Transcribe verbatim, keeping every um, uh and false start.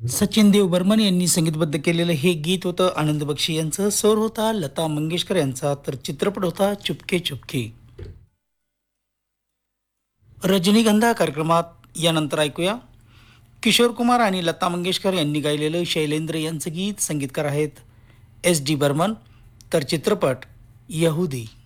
सचिन देव बर्मन यांनी संगीतबद्ध केलेलं हे गीत होतं आनंद बक्षी यांचं. स्वर होता लता मंगेशकर यांचा, तर चित्रपट होता चुपके चुपके. रजनीगंधा कार्यक्रमात यानंतर ऐकूया किशोर कुमार आणि लता मंगेशकर यांनी गायलेलं शैलेंद्र यांचं गीत. संगीतकार आहेत एस डी बर्मन, तर चित्रपट यहुदी.